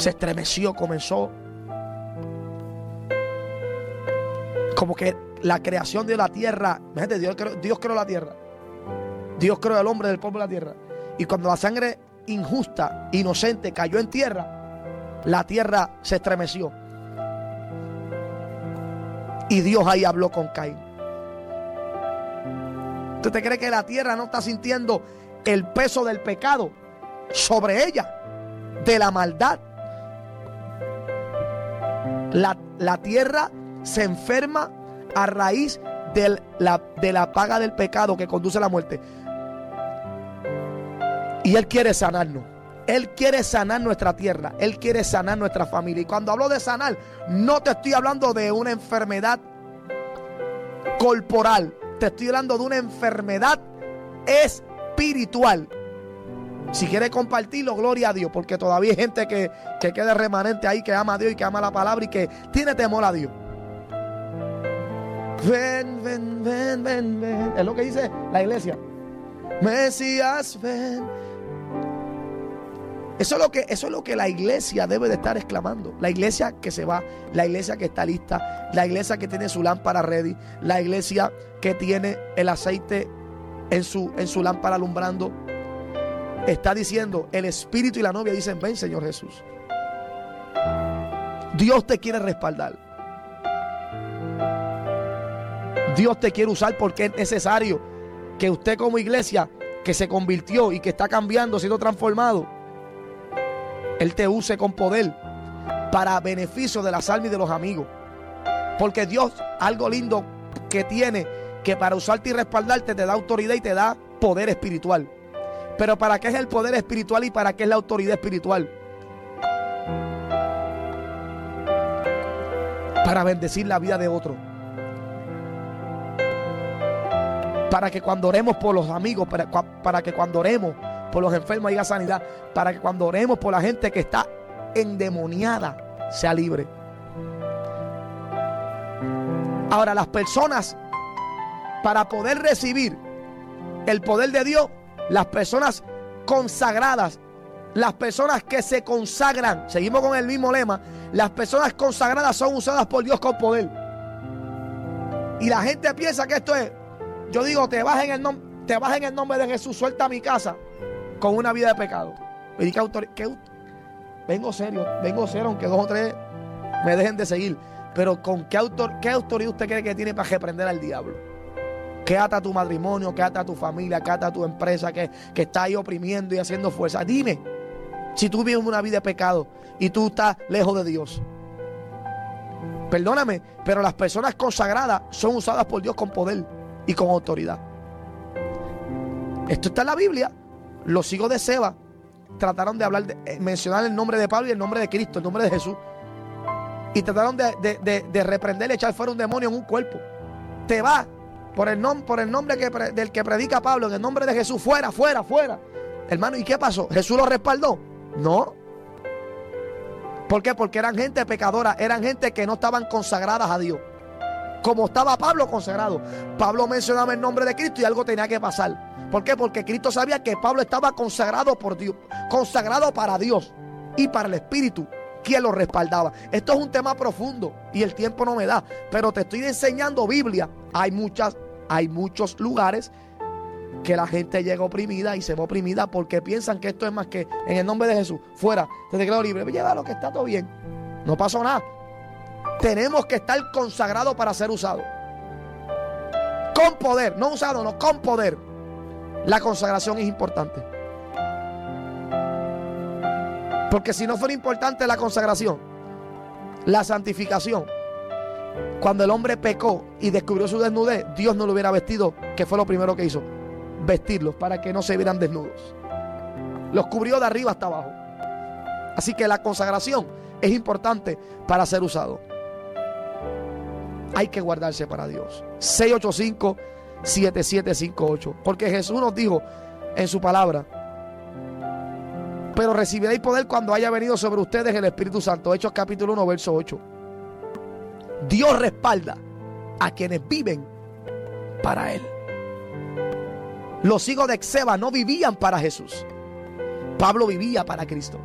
se estremeció, comenzó como que la creación de la tierra. Gente, Dios creó la tierra. Dios creó al hombre del polvo de la tierra. Y cuando la sangre injusta, inocente, cayó en tierra, la tierra se estremeció. Y Dios ahí habló con Caín. ¿Tú te crees que la tierra no está sintiendo el peso del pecado sobre ella? De la maldad. La tierra se enferma a raíz de la paga del pecado que conduce a la muerte. Y Él quiere sanarnos. Él quiere sanar nuestra tierra. Él quiere sanar nuestra familia. Y cuando hablo de sanar, no te estoy hablando de una enfermedad corporal. Te estoy hablando de una enfermedad espiritual. Si quieres compartirlo, gloria a Dios, porque todavía hay gente que queda remanente ahí, que ama a Dios y que ama la palabra y que tiene temor a Dios. Ven, ven, ven, ven, ven. Es lo que dice la iglesia. Mesías, ven. Eso es lo que la iglesia debe de estar exclamando. La iglesia que se va, la iglesia que está lista, la iglesia que tiene su lámpara ready, la iglesia que tiene el aceite en su lámpara alumbrando. Está diciendo, el Espíritu y la novia dicen, ven Señor Jesús. Dios te quiere respaldar. Dios te quiere usar porque es necesario que usted como iglesia que se convirtió y que está cambiando, siendo transformado, Él te use con poder para beneficio de las almas y de los amigos. Porque Dios, algo lindo que tiene, que para usarte y respaldarte te da autoridad y te da poder espiritual. Pero ¿para qué es el poder espiritual y para qué es la autoridad espiritual? Para bendecir la vida de otro. Para que cuando oremos por los amigos, para que cuando oremos por los enfermos haya sanidad, para que cuando oremos por la gente que está endemoniada sea libre. Ahora, las personas, para poder recibir el poder de Dios, las personas consagradas, las personas que se consagran, seguimos con el mismo lema, las personas consagradas son usadas por Dios con poder. Y la gente piensa que esto es, yo digo, te vas en el nombre de Jesús, suelta mi casa con una vida de pecado. Vengo serio, aunque 2 o 3 me dejen de seguir. Pero ¿con qué autoridad usted cree que tiene para reprender al diablo? Que ata a tu matrimonio, que ata a tu familia, que ata a tu empresa, que está ahí oprimiendo y haciendo fuerza. Dime, si tú vives una vida de pecado y tú estás lejos de Dios. Perdóname, pero las personas consagradas son usadas por Dios con poder y con autoridad. Esto está en la Biblia. Los hijos de Seba trataron de mencionar el nombre de Pablo y el nombre de Cristo, el nombre de Jesús. Y trataron de reprender y echar fuera un demonio en un cuerpo. Te va por el nombre del que predica Pablo, en el nombre de Jesús, fuera, fuera, fuera. Hermano, ¿y qué pasó? ¿Jesús lo respaldó? No. ¿Por qué? Porque eran gente pecadora, eran gente que no estaban consagradas a Dios. Como estaba Pablo consagrado. Pablo mencionaba el nombre de Cristo y algo tenía que pasar. ¿Por qué? Porque Cristo sabía que Pablo estaba consagrado por Dios, consagrado para Dios y para el Espíritu, quien lo respaldaba. Esto es un tema profundo y el tiempo no me da, pero te estoy enseñando Biblia. Hay muchos lugares que la gente llega oprimida y se va oprimida porque piensan que esto es más que en el nombre de Jesús, fuera, te declaro libre, lleva lo que está todo bien, no pasó nada. Tenemos que estar consagrados para ser usados con poder, no usado, no, con poder. La consagración es importante, porque si no fuera importante la consagración, la santificación, cuando el hombre pecó y descubrió su desnudez, Dios no lo hubiera vestido, que fue lo primero que hizo, vestirlos para que no se vieran desnudos. Los cubrió de arriba hasta abajo. Así que la consagración es importante para ser usado. Hay que guardarse para Dios. 685-7758. Porque Jesús nos dijo en su palabra: pero recibiréis poder cuando haya venido sobre ustedes el Espíritu Santo. Hechos capítulo 1, verso 8. Dios respalda a quienes viven para Él. Los hijos de Seba no vivían para Jesús. Pablo vivía para Cristo.